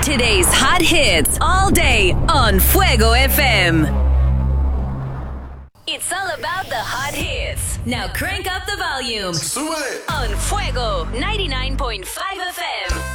Today's hot hits all day on Fuego FM. It's all about the hot hits. Now crank up the volume. Sube. On Fuego 99.5 FM.